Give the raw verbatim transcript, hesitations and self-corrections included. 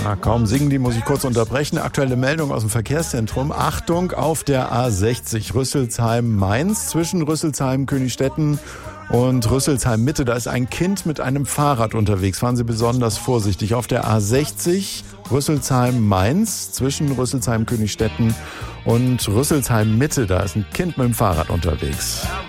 Na kaum singen, die muss ich kurz unterbrechen. Aktuelle Meldung aus dem Verkehrszentrum. Achtung, auf der A sechzig Rüsselsheim-Mainz zwischen Rüsselsheim-Königstetten und Rüsselsheim-Mitte. Da ist ein Kind mit einem Fahrrad unterwegs. Fahren Sie besonders vorsichtig. Auf der A sechzig Rüsselsheim-Mainz zwischen Rüsselsheim-Königstetten und Rüsselsheim-Mitte. Da ist ein Kind mit dem Fahrrad unterwegs.